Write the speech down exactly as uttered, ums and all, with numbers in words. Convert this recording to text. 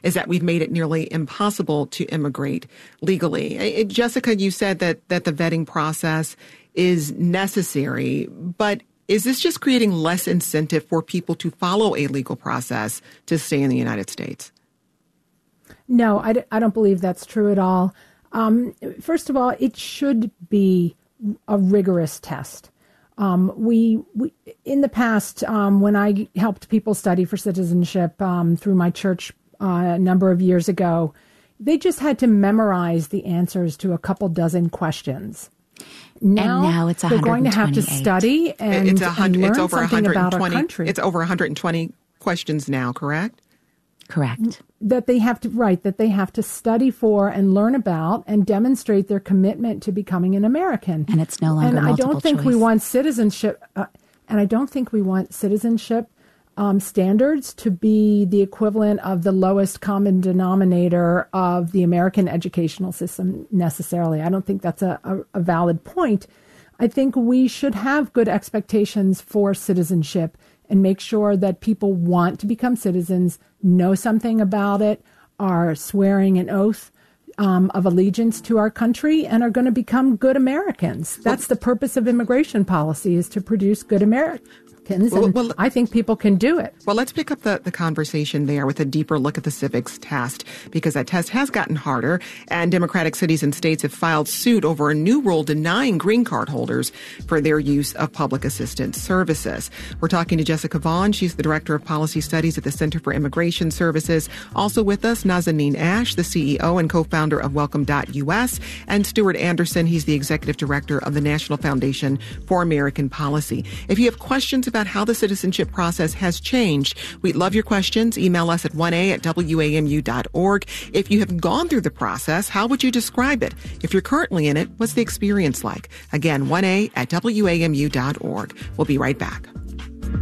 is that we've made it nearly impossible to immigrate legally. Uh, Jessica, you said that, that the vetting process is necessary, but is this just creating less incentive for people to follow a legal process to stay in the United States? No, I, d- I don't believe that's true at all. Um, first of all, it should be a rigorous test. Um, we, we in the past, um, when I helped people study for citizenship um, through my church uh, a number of years ago, they just had to memorize the answers to a couple dozen questions. Now, and now it's they're going to have to study and, it's a hundred, and learn it's over something about our country. It's over one hundred twenty questions now, correct? Correct. That they have to, right, that they have to study for and learn about and demonstrate their commitment to becoming an American. And it's no longer And I don't think choice. we want citizenship, uh, and I don't think we want citizenship um, standards to be the equivalent of the lowest common denominator of the American educational system necessarily. I don't think that's a, a, a valid point. I think we should have good expectations for citizenship and make sure that people want to become citizens, know something about it, are swearing an oath um, of allegiance to our country, and are going to become good Americans. That's the purpose of immigration policy, is to produce good Americans. Well, and well, I think people can do it. Well, let's pick up the, the conversation there with a deeper look at the civics test, because that test has gotten harder, and Democratic cities and states have filed suit over a new rule denying green card holders for their use of public assistance services. We're talking to Jessica Vaughn. She's the Director of Policy Studies at the Center for Immigration Services. Also with us, Nazanin Ash, the C E O and co-founder of Welcome dot U S, and Stuart Anderson. He's the Executive Director of the National Foundation for American Policy. If you have questions about how the citizenship process has changed, we'd love your questions. Email us at one a at W A M U dot org. If you have gone through the process, how would you describe it? If you're currently in it, what's the experience like? Again, one a at W A M U dot org. We'll be right back.